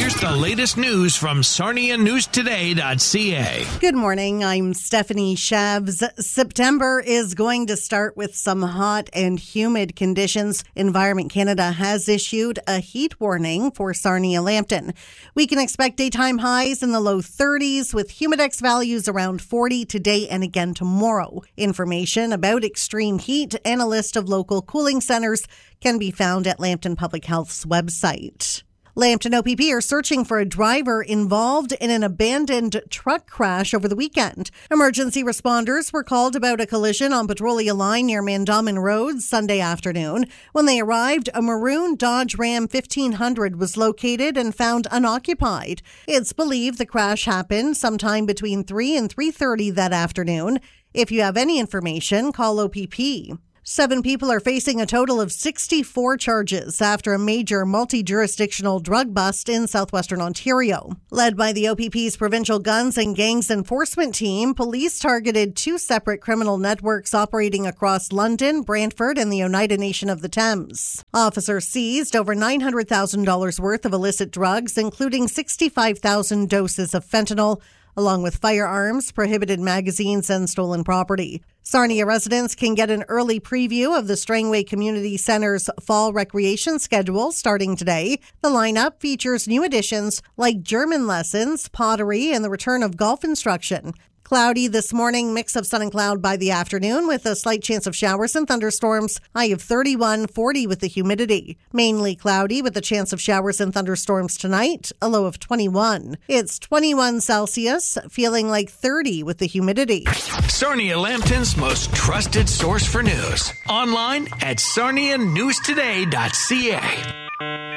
here's the latest news from SarniaNewsToday.ca. Good morning. I'm Stephanie Shavs. September is going to start with some hot and humid conditions. Environment Canada has issued a heat warning for Sarnia-Lambton. We can expect daytime highs in the low 30s with humidex values around 40 today and again tomorrow. Information about extreme heat and a list of local cooling centers can be found at Lambton Public Health's website. Lambton OPP are searching for a driver involved in an abandoned truck crash over the weekend. Emergency responders were called about a collision on Petrolia Line near Mandamin Road Sunday afternoon. When they arrived, a maroon Dodge Ram 1500 was located and found unoccupied. It's believed the crash happened sometime between 3 and 3:30 that afternoon. If you have any information, call OPP. 7 people are facing a total of 64 charges after a major multi-jurisdictional drug bust in southwestern Ontario. Led by the OPP's Provincial Guns and Gangs Enforcement Team, police targeted 2 separate criminal networks operating across London, Brantford, and the Oneida Nation of the Thames. Officers seized over $900,000 worth of illicit drugs, including 65,000 doses of fentanyl, along with firearms, prohibited magazines, and stolen property. Sarnia residents can get an early preview of the Strangway Community Center's fall recreation schedule starting today. The lineup features new additions like German lessons, pottery, and the return of golf instruction. Cloudy this morning, mix of sun and cloud by the afternoon with a slight chance of showers and thunderstorms. High of 31, 40 with the humidity. Mainly cloudy with a chance of showers and thunderstorms tonight, a low of 21. It's 21 Celsius, feeling like 30 with the humidity. Sarnia-Lambton's most trusted source for news. Online at SarniaNewsToday.ca.